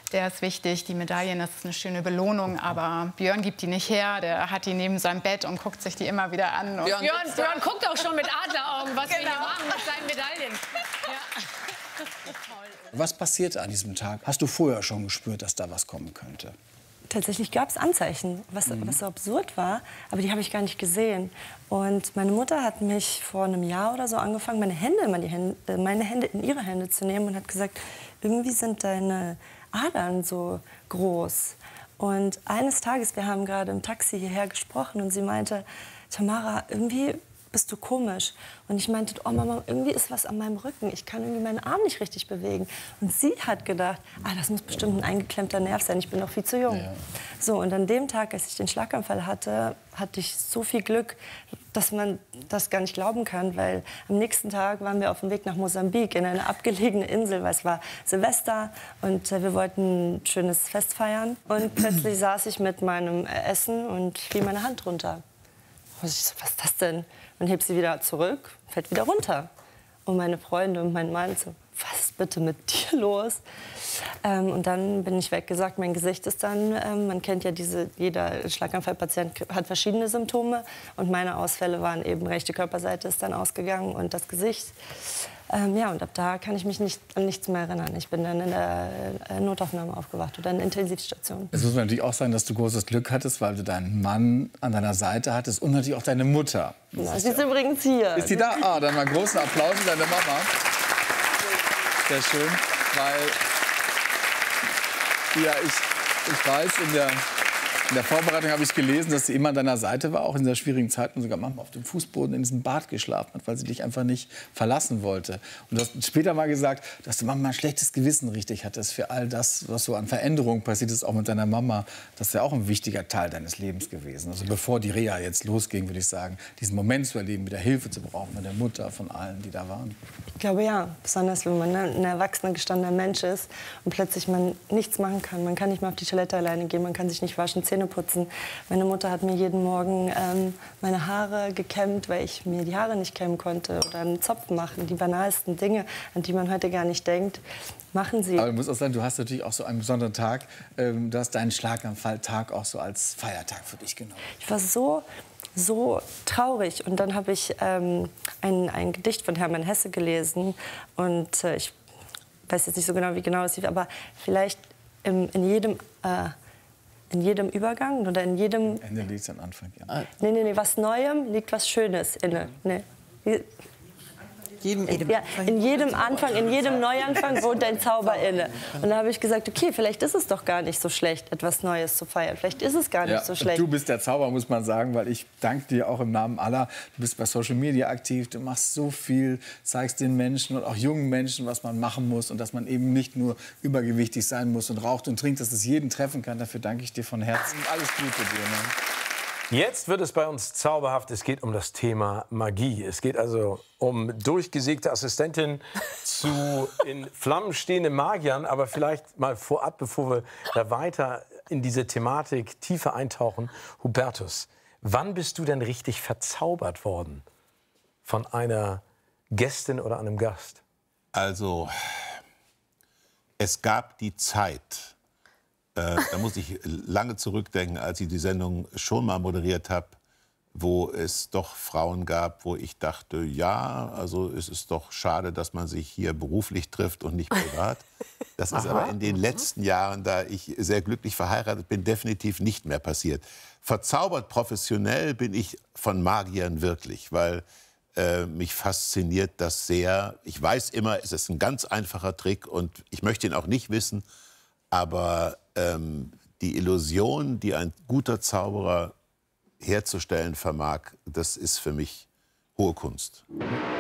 Der ist wichtig. Die Medaillen, das ist eine schöne Belohnung, aber Björn gibt die nicht her. Der hat die neben seinem Bett und guckt sich die immer wieder an. Und Björn guckt auch schon mit Adleraugen, was wir hier machen mit seinen Medaillen. Ja. Was passierte an diesem Tag? Hast du vorher schon gespürt, dass da was kommen könnte? Tatsächlich gab es Anzeichen, was so absurd war, aber die habe ich gar nicht gesehen. Und meine Mutter hat mich vor einem Jahr oder so angefangen, meine Hände in ihre Hände zu nehmen und hat gesagt, irgendwie sind deine Adern so groß. Und eines Tages, wir haben gerade im Taxi hierher gesprochen und sie meinte, Tamara, irgendwie bist du komisch. Und ich meinte, oh Mama, irgendwie ist was an meinem Rücken. Ich kann irgendwie meinen Arm nicht richtig bewegen. Und sie hat gedacht, das muss bestimmt ein eingeklemmter Nerv sein. Ich bin noch viel zu jung. Ja. So, und an dem Tag, als ich den Schlaganfall hatte, hatte ich so viel Glück, dass man das gar nicht glauben kann. Weil am nächsten Tag waren wir auf dem Weg nach Mosambik, in eine abgelegene Insel, weil es war Silvester und wir wollten ein schönes Fest feiern. Und plötzlich saß ich mit meinem Essen und fiel meine Hand runter. Und ich so, was ist das denn? Und heb sie wieder zurück, fällt wieder runter. Und meine Freunde und mein Mann so, was ist bitte mit dir los? Und dann bin ich weggesagt, mein Gesicht ist dann, man kennt ja jeder Schlaganfallpatient hat verschiedene Symptome. Und meine Ausfälle waren eben, rechte Körperseite ist dann ausgegangen und das Gesicht. Ja, und ab da kann ich mich an nichts mehr erinnern. Ich bin dann in der Notaufnahme aufgewacht oder in der Intensivstation. Jetzt muss man natürlich auch sagen, dass du großes Glück hattest, weil du deinen Mann an deiner Seite hattest und natürlich auch deine Mutter. Ja, sie ist übrigens hier. Ist die da? Dann mal großen Applaus für deine Mama. Sehr schön, weil ja, ich weiß, in der Vorbereitung habe ich gelesen, dass sie immer an deiner Seite war, auch in dieser schwierigen Zeit und sogar manchmal auf dem Fußboden in diesem Bad geschlafen hat, weil sie dich einfach nicht verlassen wollte. Und du hast später mal gesagt, dass du manchmal ein schlechtes Gewissen richtig hattest für all das, was so an Veränderungen passiert ist, auch mit deiner Mama. Das ist ja auch ein wichtiger Teil deines Lebens gewesen. Also bevor die Reha jetzt losging, würde ich sagen, diesen Moment zu erleben, wieder Hilfe zu brauchen von der Mutter, von allen, die da waren. Ich glaube ja, besonders wenn man ein erwachsener, gestandener Mensch ist und plötzlich man nichts machen kann. Man kann nicht mehr auf die Toilette alleine gehen, man kann sich nicht waschen, Zähne putzen. Meine Mutter hat mir jeden Morgen meine Haare gekämmt, weil ich mir die Haare nicht kämmen konnte oder einen Zopf machen. Die banalsten Dinge, an die man heute gar nicht denkt, machen sie. Aber ich muss auch sagen, du hast natürlich auch so einen besonderen Tag. Du hast deinen Schlaganfalltag auch so als Feiertag für dich genommen. Ich war so traurig. Und dann habe ich ein Gedicht von Hermann Hesse gelesen. Und ich weiß jetzt nicht so genau, wie genau es lief, aber vielleicht in jedem Übergang oder in jedem... Ende liegt es am Anfang, ja. Nee, was Neuem liegt was Schönes inne. Nee. In jedem Anfang, in jedem Neuanfang wohnt ein Zauber inne. Und da habe ich gesagt, okay, vielleicht ist es doch gar nicht so schlecht, etwas Neues zu feiern. Vielleicht ist es gar nicht so schlecht. Du bist der Zauber, muss man sagen, weil ich danke dir auch im Namen aller. Du bist bei Social Media aktiv, du machst so viel, zeigst den Menschen und auch jungen Menschen, was man machen muss und dass man eben nicht nur übergewichtig sein muss und raucht und trinkt, dass es jeden treffen kann. Dafür danke ich dir von Herzen. Alles Gute dir. Ne? Jetzt wird es bei uns zauberhaft. Es geht um das Thema Magie. Es geht also um durchgesägte Assistentin zu in Flammen stehenden Magiern. Aber vielleicht mal vorab, bevor wir da weiter in diese Thematik tiefer eintauchen. Hubertus, wann bist du denn richtig verzaubert worden von einer Gästin oder einem Gast? Also, es gab die Zeit, da muss ich lange zurückdenken, als ich die Sendung schon mal moderiert habe, wo es doch Frauen gab, wo ich dachte, ja, also es ist doch schade, dass man sich hier beruflich trifft und nicht privat. Das ist aber in den letzten Jahren, da ich sehr glücklich verheiratet bin, definitiv nicht mehr passiert. Verzaubert professionell bin ich von Magiern wirklich, weil mich fasziniert das sehr. Ich weiß immer, es ist ein ganz einfacher Trick und ich möchte ihn auch nicht wissen, aber die Illusion, die ein guter Zauberer herzustellen vermag, das ist für mich hohe Kunst.